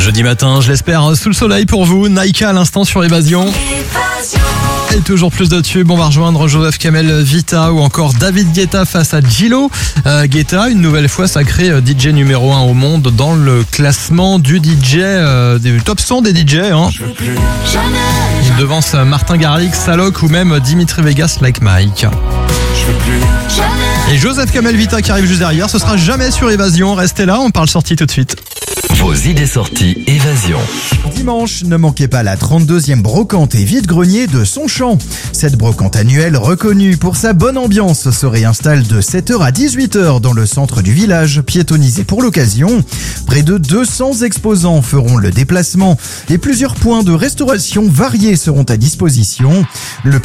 Jeudi matin, je l'espère, sous le soleil pour vous. Naïka à l'instant sur Évasion. Et toujours plus de tubes, on va rejoindre Joseph Kamel Vita ou encore David Guetta face à Gillo. Guetta, une nouvelle fois sacré DJ numéro 1 au monde dans le classement du DJ, du top 100 des DJ. Il devance Martin Garrix, Alok ou même Dimitri Vegas, Like Mike. Et Joseph Kamel Vita qui arrive juste derrière, ce sera jamais sur Évasion. Restez là, on parle sortie tout de suite. Vos idées sorties Évasion. Dimanche, ne manquez pas la 32e brocante et vide-grenier de Sonchamp. Cette brocante annuelle, reconnue pour sa bonne ambiance, se réinstalle de 7h à 18h dans le centre du village, piétonnisé pour l'occasion. Près de 200 exposants feront le déplacement et plusieurs points de restauration variés seront à disposition. Le